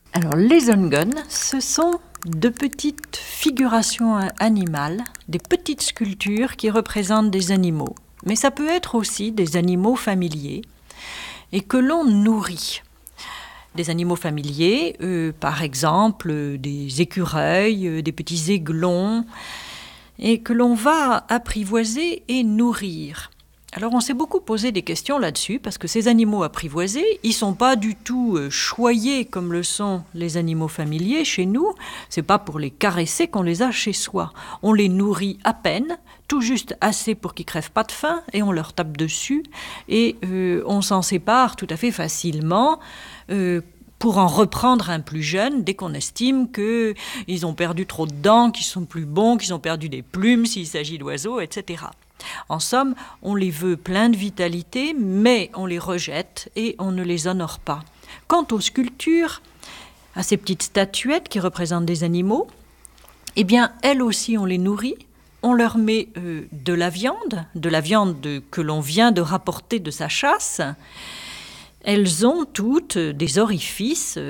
Alors, les onguns, ce sont de petites figurations animales, des petites sculptures qui représentent des animaux. Mais ça peut être aussi des animaux familiers et que l'on nourrit. Des animaux familiers, par exemple des écureuils, des petits aiglons, et que l'on va apprivoiser et nourrir. Alors on s'est beaucoup posé des questions là-dessus, parce que ces animaux apprivoisés, ils ne sont pas du tout choyés comme le sont les animaux familiers chez nous. C'est pas pour les caresser qu'on les a chez soi. On les nourrit à peine, tout juste assez pour qu'ils crèvent pas de faim, et on leur tape dessus, et on s'en sépare tout à fait facilement, pour en reprendre un plus jeune dès qu'on estime qu'ils ont perdu trop de dents, qu'ils sont plus bons, qu'ils ont perdu des plumes s'il s'agit d'oiseaux, etc. En somme, on les veut pleins de vitalité, mais on les rejette et on ne les honore pas. Quant aux sculptures, à ces petites statuettes qui représentent des animaux, eh bien, elles aussi, on les nourrit. On leur met de la viande que l'on vient de rapporter de sa chasse. Elles ont toutes des orifices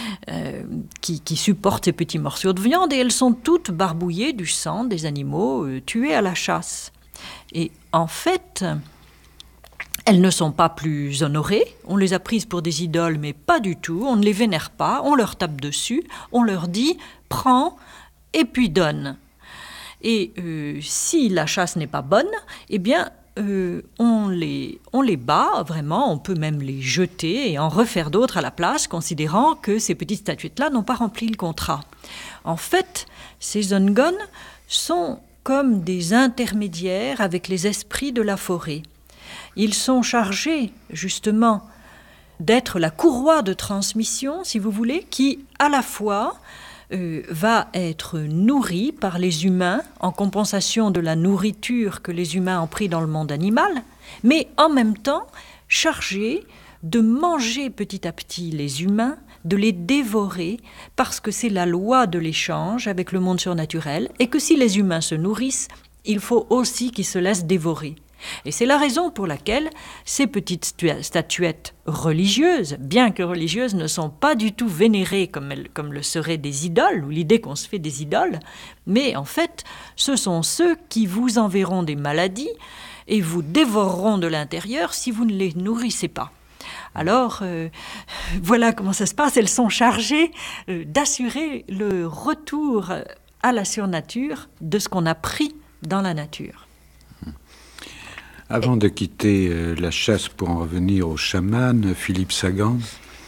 qui supportent ces petits morceaux de viande, et elles sont toutes barbouillées du sang des animaux tués à la chasse. Et en fait, elles ne sont pas plus honorées. On les a prises pour des idoles, mais pas du tout. On ne les vénère pas, on leur tape dessus, on leur dit « prends et puis donne ». Et si la chasse n'est pas bonne, eh bien, on les bat, vraiment, on peut même les jeter et en refaire d'autres à la place, considérant que ces petites statuettes-là n'ont pas rempli le contrat. En fait, ces onguns sont comme des intermédiaires avec les esprits de la forêt. Ils sont chargés, justement, d'être la courroie de transmission, si vous voulez, qui, à la fois, va être nourrie par les humains en compensation de la nourriture que les humains ont pris dans le monde animal, mais en même temps chargée de manger petit à petit les humains, de les dévorer, parce que c'est la loi de l'échange avec le monde surnaturel, et que si les humains se nourrissent, il faut aussi qu'ils se laissent dévorer. Et c'est la raison pour laquelle ces petites statuettes religieuses, bien que religieuses, ne sont pas du tout vénérées comme le seraient des idoles, ou l'idée qu'on se fait des idoles, mais en fait, ce sont ceux qui vous enverront des maladies et vous dévoreront de l'intérieur si vous ne les nourrissez pas. Alors, voilà comment ça se passe. Elles sont chargées d'assurer le retour à la surnature de ce qu'on a pris dans la nature. Avant de quitter la chasse pour en revenir au chaman, Philippe Sagan,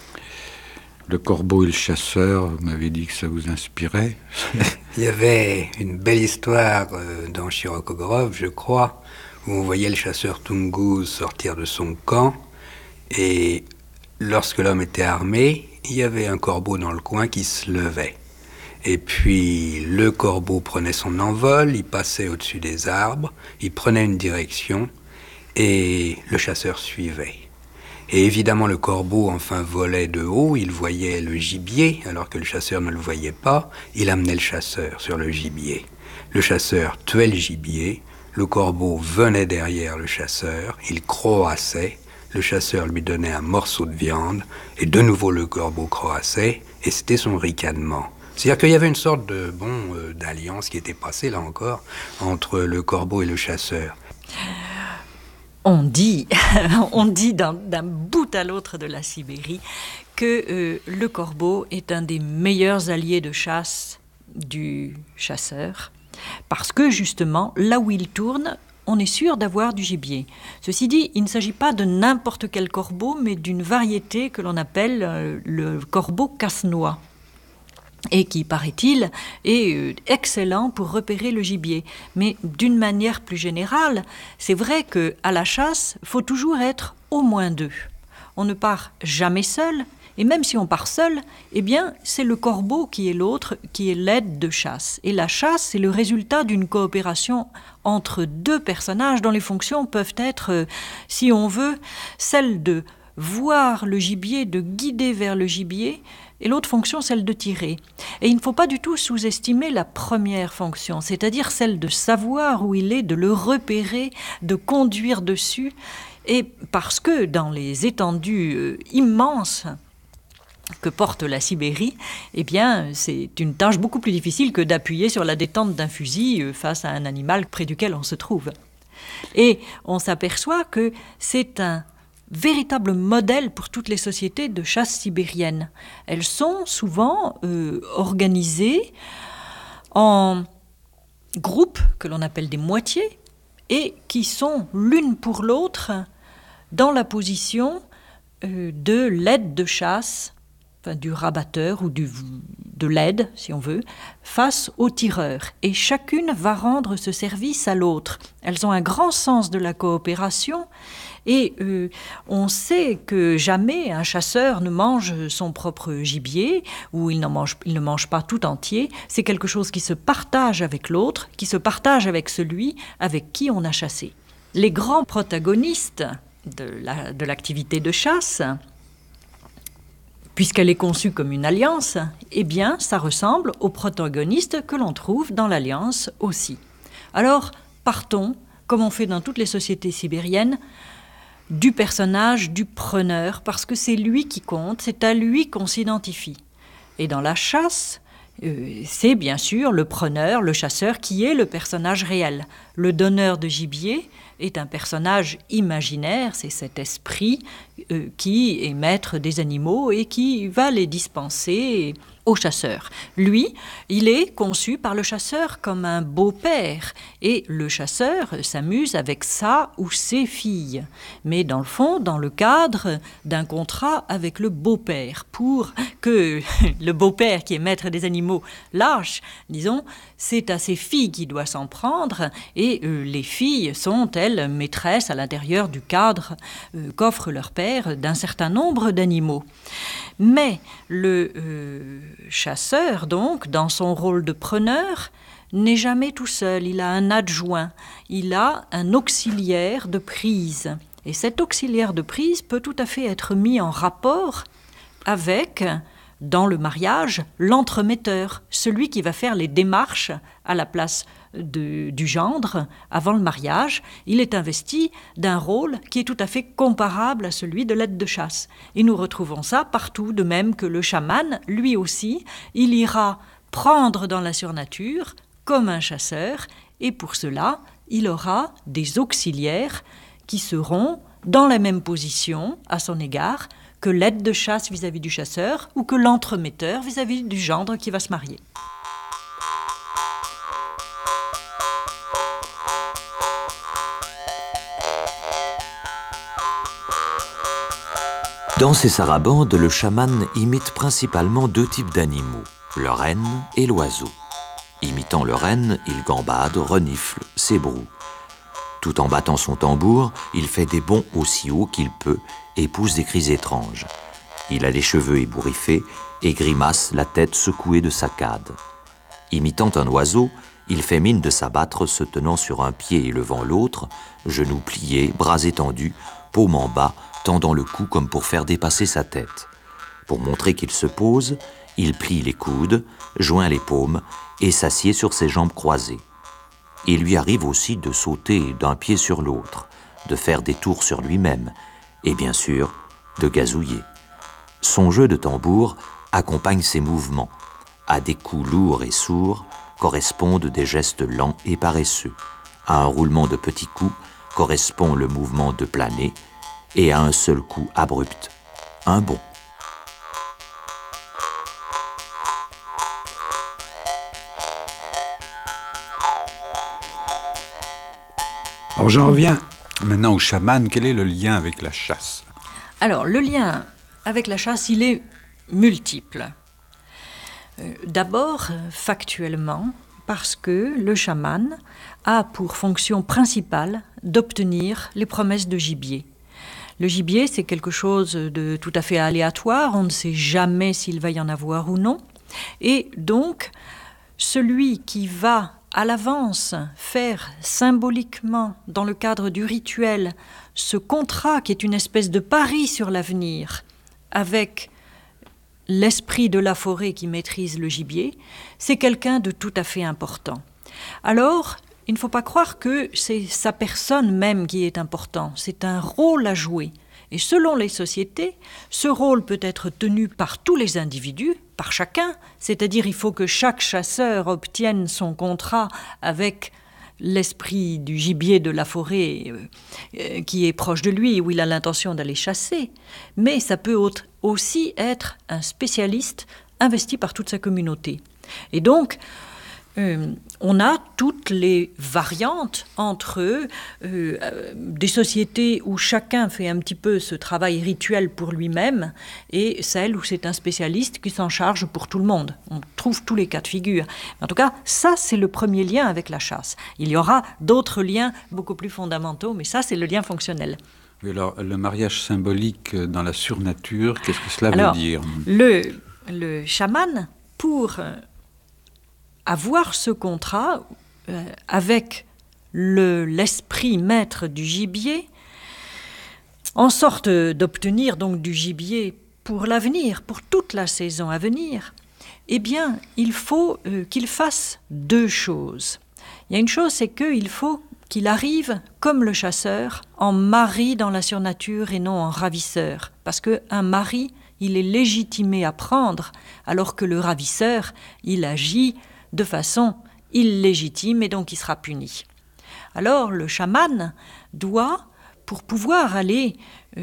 le corbeau et le chasseur, vous m'avez dit que ça vous inspirait. Il y avait une belle histoire dans Shirokogrov, je crois, où on voyait le chasseur Tungus sortir de son camp, et lorsque l'homme était armé, il y avait un corbeau dans le coin qui se levait. Et puis le corbeau prenait son envol, il passait au-dessus des arbres, il prenait une direction, et le chasseur suivait. Et évidemment, le corbeau, enfin, volait de haut, il voyait le gibier, alors que le chasseur ne le voyait pas, il amenait le chasseur sur le gibier. Le chasseur tuait le gibier, le corbeau venait derrière le chasseur, il croassait, le chasseur lui donnait un morceau de viande, et de nouveau le corbeau croassait, et c'était son ricanement. C'est-à-dire qu'il y avait une sorte de, d'alliance qui était passée, là encore, entre le corbeau et le chasseur. On dit d'un bout à l'autre de la Sibérie que le corbeau est un des meilleurs alliés de chasse du chasseur, parce que justement, là où il tourne, on est sûr d'avoir du gibier. Ceci dit, il ne s'agit pas de n'importe quel corbeau, mais d'une variété que l'on appelle le corbeau casse-noix, et qui, paraît-il, est excellent pour repérer le gibier. Mais d'une manière plus générale, c'est vrai qu'à la chasse, il faut toujours être au moins deux. On ne part jamais seul, et même si on part seul, eh bien, c'est le corbeau qui est l'autre, qui est l'aide de chasse. Et la chasse, c'est le résultat d'une coopération entre deux personnages dont les fonctions peuvent être, si on veut, celle de voir le gibier, de guider vers le gibier, et l'autre fonction, celle de tirer. Et il ne faut pas du tout sous-estimer la première fonction, c'est-à-dire celle de savoir où il est, de le repérer, de conduire dessus. Et parce que dans les étendues immenses que porte la Sibérie, eh bien, c'est une tâche beaucoup plus difficile que d'appuyer sur la détente d'un fusil face à un animal près duquel on se trouve. Et on s'aperçoit que c'est un véritable modèle pour toutes les sociétés de chasse sibérienne. Elles sont souvent organisées en groupes que l'on appelle des moitiés et qui sont l'une pour l'autre dans la position de l'aide de chasse, enfin, du rabatteur ou de l'aide, si on veut, face au tireur. Et chacune va rendre ce service à l'autre. Elles ont un grand sens de la coopération et on sait que jamais un chasseur ne mange son propre gibier ou il ne mange pas tout entier. C'est quelque chose qui se partage avec l'autre, qui se partage avec celui avec qui on a chassé. Les grands protagonistes de l'activité de chasse, puisqu'elle est conçue comme une alliance, eh bien, ça ressemble aux protagonistes que l'on trouve dans l'alliance aussi. Alors, partons, comme on fait dans toutes les sociétés sibériennes, du personnage du preneur, parce que c'est lui qui compte, c'est à lui qu'on s'identifie. Et dans la chasse, c'est bien sûr le preneur, le chasseur, qui est le personnage réel. Le donneur de gibier est un personnage imaginaire, c'est cet esprit qui est maître des animaux et qui va les dispenser au chasseur. Lui, il est conçu par le chasseur comme un beau-père et le chasseur s'amuse avec sa ou ses filles. Mais dans le fond, dans le cadre d'un contrat avec le beau-père, pour que le beau-père qui est maître des animaux lâche, disons, c'est à ses filles qu'il doit s'en prendre et les filles sont, elles, maîtresses à l'intérieur du cadre qu'offre leur père d'un certain nombre d'animaux. Mais le chasseur, donc, dans son rôle de preneur, n'est jamais tout seul. Il a un adjoint, il a un auxiliaire de prise. Et cet auxiliaire de prise peut tout à fait être mis en rapport avec, dans le mariage, l'entremetteur, celui qui va faire les démarches à la place du gendre avant le mariage. Il est investi d'un rôle qui est tout à fait comparable à celui de l'aide de chasse. Et nous retrouvons ça partout, de même que le chaman, lui aussi, il ira prendre dans la surnature comme un chasseur, et pour cela, il aura des auxiliaires qui seront dans la même position à son égard que l'aide de chasse vis-à-vis du chasseur ou que l'entremetteur vis-à-vis du gendre qui va se marier. Dans ses sarabandes, le chaman imite principalement deux types d'animaux, le renne et l'oiseau. Imitant le renne, il gambade, renifle, s'ébroue. Tout en battant son tambour, il fait des bonds aussi haut qu'il peut et pousse des cris étranges. Il a les cheveux ébouriffés et grimace la tête secouée de saccades. Imitant un oiseau, il fait mine de s'abattre se tenant sur un pied et levant l'autre, genoux pliés, bras étendus, paume en bas, tendant le cou comme pour faire dépasser sa tête. Pour montrer qu'il se pose, il plie les coudes, joint les paumes et s'assied sur ses jambes croisées. Il lui arrive aussi de sauter d'un pied sur l'autre, de faire des tours sur lui-même et bien sûr de gazouiller. Son jeu de tambour accompagne ses mouvements. À des coups lourds et sourds correspondent des gestes lents et paresseux. À un roulement de petits coups correspond le mouvement de planer et à un seul coup abrupt, un bond. Alors j'en reviens maintenant au chaman. Quel est le lien avec la chasse? Alors, le lien avec la chasse, il est multiple. D'abord, factuellement, parce que le chaman a pour fonction principale d'obtenir les promesses de gibier. Le gibier, c'est quelque chose de tout à fait aléatoire, on ne sait jamais s'il va y en avoir ou non. Et donc, celui qui va à l'avance faire symboliquement, dans le cadre du rituel, ce contrat qui est une espèce de pari sur l'avenir avec l'esprit de la forêt qui maîtrise le gibier, c'est quelqu'un de tout à fait important. Alors, il ne faut pas croire que c'est sa personne même qui est importante, c'est un rôle à jouer. Et selon les sociétés, ce rôle peut être tenu par tous les individus, par chacun, c'est-à-dire il faut que chaque chasseur obtienne son contrat avec l'esprit du gibier de la forêt qui est proche de lui, où il a l'intention d'aller chasser. Mais ça peut aussi être un spécialiste investi par toute sa communauté. Et donc, on a toutes les variantes entre des sociétés où chacun fait un petit peu ce travail rituel pour lui-même et celles où c'est un spécialiste qui s'en charge pour tout le monde. On trouve tous les cas de figure. En tout cas, ça, c'est le premier lien avec la chasse. Il y aura d'autres liens beaucoup plus fondamentaux, mais ça, c'est le lien fonctionnel. Oui, alors, le mariage symbolique dans la surnature, qu'est-ce que cela veut dire ? Le chaman, pour avoir ce contrat avec l'esprit maître du gibier, en sorte d'obtenir donc du gibier pour l'avenir, pour toute la saison à venir, eh bien, il faut qu'il fasse deux choses. Il y a une chose, c'est qu'il faut qu'il arrive, comme le chasseur, en mari dans la surnature et non en ravisseur. Parce qu'un mari, il est légitimé à prendre, alors que le ravisseur, il agit de façon illégitime et donc il sera puni. Alors le chaman doit, pour pouvoir aller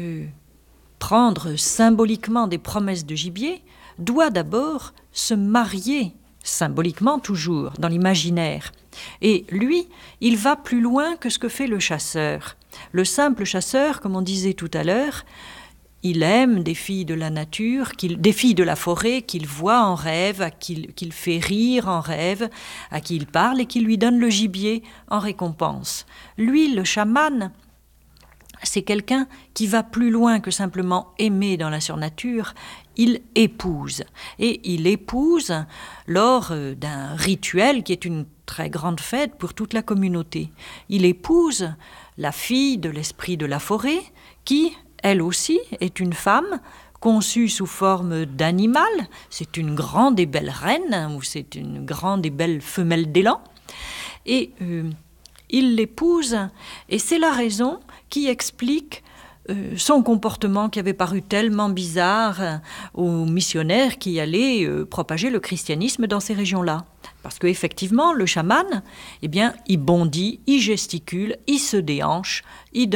prendre symboliquement des promesses de gibier, doit d'abord se marier, symboliquement toujours, dans l'imaginaire. Et lui, il va plus loin que ce que fait le chasseur. Le simple chasseur, comme on disait tout à l'heure, il aime des filles de la nature, des filles de la forêt qu'il voit en rêve, qu'il fait rire en rêve, à qui il parle et qui lui donne le gibier en récompense. Lui, le chaman, c'est quelqu'un qui va plus loin que simplement aimer dans la surnature, il épouse. Et il épouse lors d'un rituel qui est une très grande fête pour toute la communauté. Il épouse la fille de l'esprit de la forêt qui, elle aussi, est une femme conçue sous forme d'animal. C'est une grande et belle reine, ou c'est une grande et belle femelle d'élan. Et il l'épouse, et c'est la raison qui explique son comportement qui avait paru tellement bizarre aux missionnaires qui allaient propager le christianisme dans ces régions-là. Parce qu'effectivement, le chaman, eh bien, il bondit, il gesticule, il se déhanche, il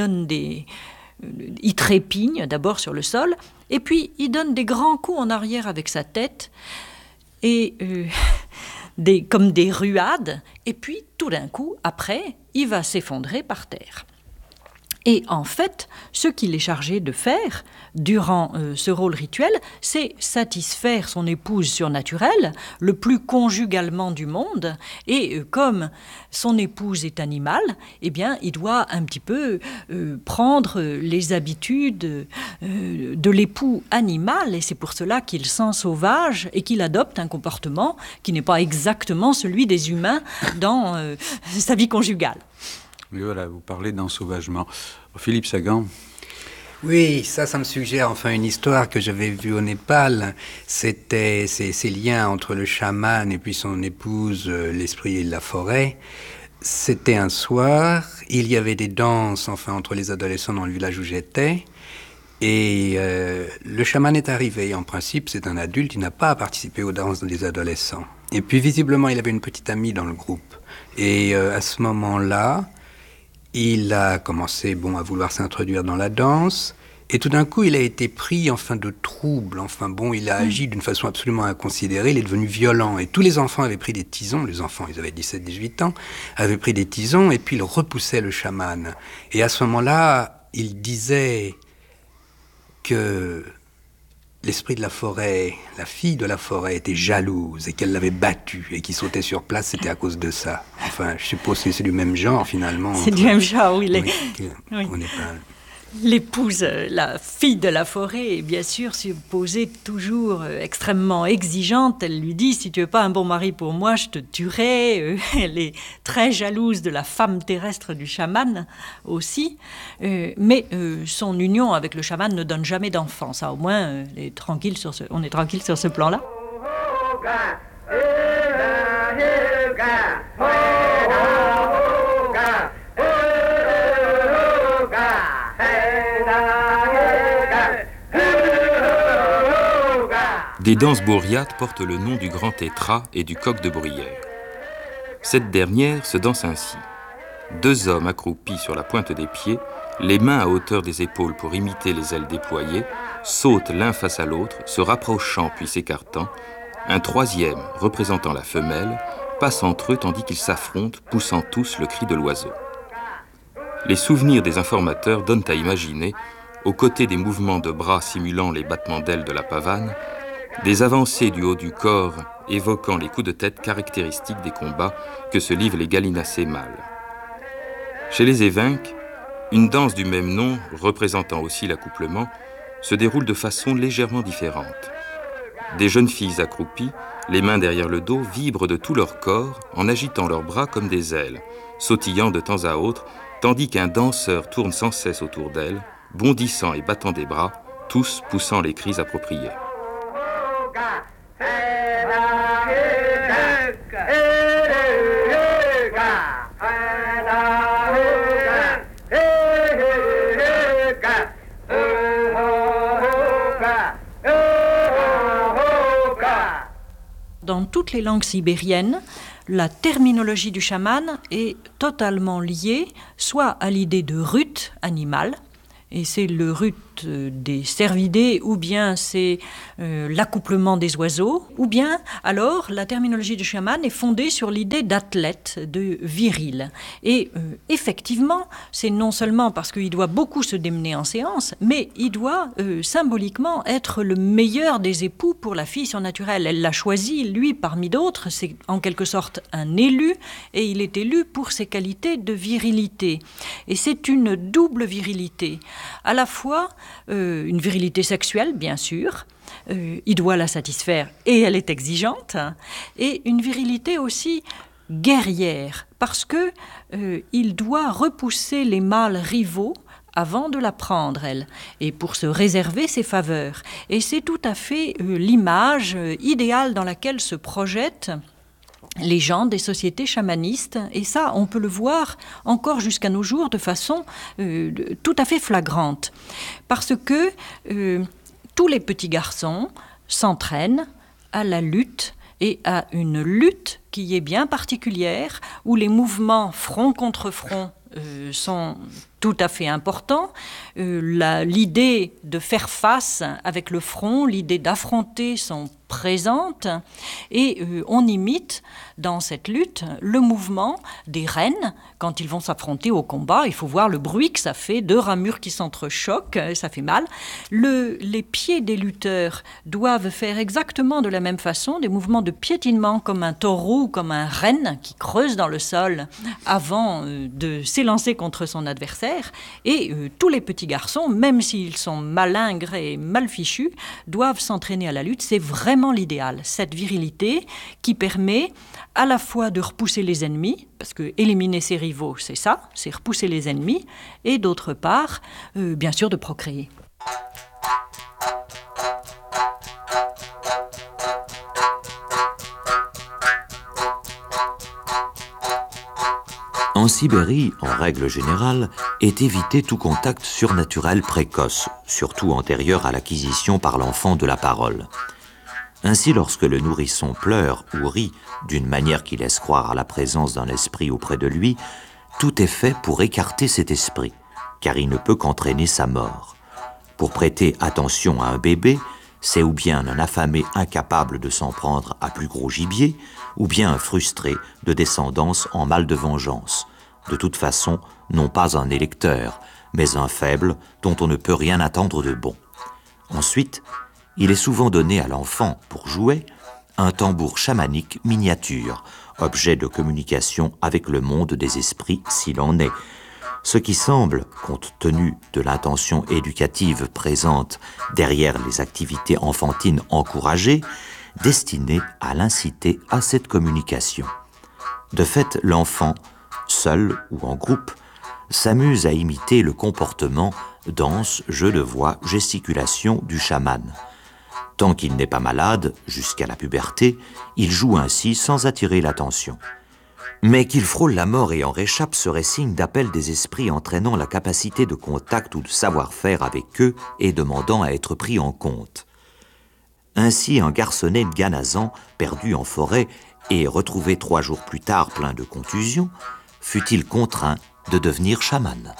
trépigne d'abord sur le sol, et puis il donne des grands coups en arrière avec sa tête, et comme des ruades, et puis tout d'un coup, après, il va s'effondrer par terre. Et en fait, ce qu'il est chargé de faire durant ce rôle rituel, c'est satisfaire son épouse surnaturelle le plus conjugalement du monde. Et comme son épouse est animale, eh bien, il doit un petit peu prendre les habitudes de l'époux animal. Et c'est pour cela qu'il sent sauvage et qu'il adopte un comportement qui n'est pas exactement celui des humains dans sa vie conjugale. Mais voilà, vous parlez d'ensauvagement. Philippe Sagan. Oui, ça me suggère enfin une histoire que j'avais vue au Népal. C'était ces liens entre le chaman et puis son épouse, l'esprit de la forêt. C'était un soir, il y avait des danses entre les adolescents dans le village où j'étais. Et le chaman est arrivé. En principe, c'est un adulte, il n'a pas participé aux danses des adolescents. Et puis visiblement, il avait une petite amie dans le groupe. Et à ce moment-là, il a commencé à vouloir s'introduire dans la danse, et tout d'un coup, il a été pris de trouble. Il a agi d'une façon absolument inconsidérée, il est devenu violent. Et tous les enfants avaient pris des tisons, les enfants, ils avaient 17-18 ans, avaient pris des tisons, et puis ils repoussaient le chaman. Et à ce moment-là, il disait que l'esprit de la forêt, la fille de la forêt était jalouse et qu'elle l'avait battu et qu'il sautait sur place, c'était à cause de ça. Je suppose que c'est du même genre finalement. C'est du même genre, oui. On n'est pas... L'épouse, la fille de la forêt, est bien sûr supposée toujours extrêmement exigeante. Elle lui dit, si tu n'es pas un bon mari pour moi, je te tuerai. Elle est très jalouse de la femme terrestre du chaman aussi. Mais son union avec le chaman ne donne jamais d'enfant. Ça, au moins, on est tranquille sur ce plan-là. Des danses bourriates portent le nom du grand tétras et du coq de bruyère. Cette dernière se danse ainsi. 2 hommes accroupis sur la pointe des pieds, les mains à hauteur des épaules pour imiter les ailes déployées, sautent l'un face à l'autre, se rapprochant puis s'écartant. Un 3e, représentant la femelle, passe entre eux tandis qu'ils s'affrontent, poussant tous le cri de l'oiseau. Les souvenirs des informateurs donnent à imaginer, aux côtés des mouvements de bras simulant les battements d'ailes de la pavane, des avancées du haut du corps évoquant les coups de tête caractéristiques des combats que se livrent les gallinacés mâles. Chez les Évinques, une danse du même nom, représentant aussi l'accouplement, se déroule de façon légèrement différente. Des jeunes filles accroupies, les mains derrière le dos, vibrent de tout leur corps en agitant leurs bras comme des ailes, sautillant de temps à autre, tandis qu'un danseur tourne sans cesse autour d'elles, bondissant et battant des bras, tous poussant les cris appropriés. Dans toutes les langues sibériennes, la terminologie du chaman est totalement liée soit à l'idée de rut animal, et c'est le rut des cervidés, ou bien c'est l'accouplement des oiseaux, ou bien alors la terminologie du chaman est fondée sur l'idée d'athlète, de viril. Et effectivement, c'est non seulement parce qu'il doit beaucoup se démener en séance, mais il doit symboliquement être le meilleur des époux pour la fille surnaturelle. Elle l'a choisi, lui, parmi d'autres, c'est en quelque sorte un élu, et il est élu pour ses qualités de virilité. Et c'est une double virilité, à la fois une virilité sexuelle, bien sûr, il doit la satisfaire et elle est exigeante, et une virilité aussi guerrière, parce que il doit repousser les mâles rivaux avant de la prendre, elle, et pour se réserver ses faveurs. Et c'est tout à fait l'image idéale dans laquelle se projettent les gens des sociétés chamanistes, et ça, on peut le voir encore jusqu'à nos jours de façon tout à fait flagrante. Parce que tous les petits garçons s'entraînent à la lutte, et à une lutte qui est bien particulière, où les mouvements front contre front sont tout à fait importants. L'idée de faire face avec le front, l'idée d'affronter sont présentes, et on imite dans cette lutte le mouvement des rennes quand ils vont s'affronter au combat. Il faut voir le bruit que ça fait, 2 ramures qui s'entrechoquent, ça fait mal. Les pieds des lutteurs doivent faire exactement de la même façon des mouvements de piétinement comme un taureau ou comme un renne qui creuse dans le sol avant de s'élancer contre son adversaire. Et tous les petits garçons, même s'ils sont malingres et mal fichus, doivent s'entraîner à la lutte. C'est vraiment l'idéal, cette virilité qui permet à la fois de repousser les ennemis, parce que éliminer ses rivaux, c'est ça, c'est repousser les ennemis, et d'autre part, bien sûr, de procréer. En Sibérie, en règle générale, est évité tout contact surnaturel précoce, surtout antérieur à l'acquisition par l'enfant de la parole. Ainsi, lorsque le nourrisson pleure ou rit d'une manière qui laisse croire à la présence d'un esprit auprès de lui, tout est fait pour écarter cet esprit, car il ne peut qu'entraîner sa mort. Pour prêter attention à un bébé, c'est ou bien un affamé incapable de s'en prendre à plus gros gibier, ou bien un frustré de descendance en mal de vengeance. De toute façon, non pas un électeur, mais un faible dont on ne peut rien attendre de bon. Ensuite, il est souvent donné à l'enfant, pour jouer, un tambour chamanique miniature, objet de communication avec le monde des esprits s'il en est, ce qui semble, compte tenu de l'intention éducative présente derrière les activités enfantines encouragées, destiné à l'inciter à cette communication. De fait, l'enfant, seul ou en groupe, s'amuse à imiter le comportement, danse, jeu de voix, gesticulation du chaman. Tant qu'il n'est pas malade, jusqu'à la puberté, il joue ainsi sans attirer l'attention. Mais qu'il frôle la mort et en réchappe serait signe d'appel des esprits entraînant la capacité de contact ou de savoir-faire avec eux et demandant à être pris en compte. Ainsi, un garçonnet de Ghanazan, perdu en forêt et retrouvé 3 jours plus tard plein de contusions, fut-il contraint de devenir chaman.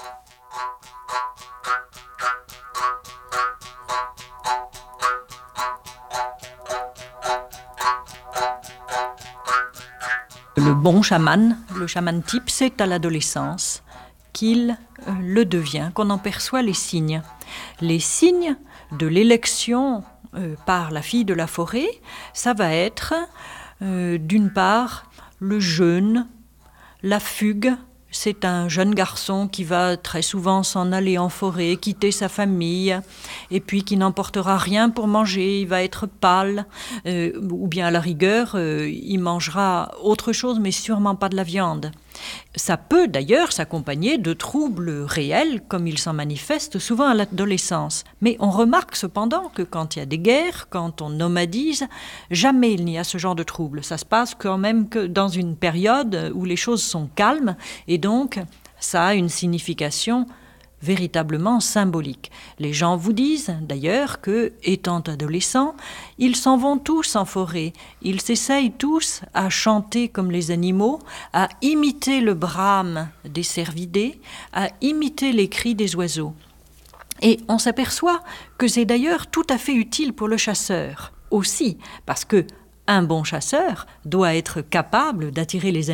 Le bon chaman, le chaman type, c'est à l'adolescence qu'il le devient, qu'on en perçoit les signes. Les signes de l'élection par la fille de la forêt, ça va être d'une part le jeûne, la fugue. C'est un jeune garçon qui va très souvent s'en aller en forêt, quitter sa famille, et puis qui n'emportera rien pour manger, il va être pâle, ou bien à la rigueur, il mangera autre chose, mais sûrement pas de la viande. Ça peut d'ailleurs s'accompagner de troubles réels, comme il s'en manifeste souvent à l'adolescence. Mais on remarque cependant que quand il y a des guerres, quand on nomadise, jamais il n'y a ce genre de troubles. Ça se passe quand même que dans une période où les choses sont calmes, et donc ça a une signification véritablement symbolique. Les gens vous disent d'ailleurs que, étant adolescents, ils s'en vont tous en forêt. Ils s'essayent tous à chanter comme les animaux, à imiter le brame des cervidés, à imiter les cris des oiseaux. Et on s'aperçoit que c'est d'ailleurs tout à fait utile pour le chasseur aussi, parce que un bon chasseur doit être capable d'attirer les animaux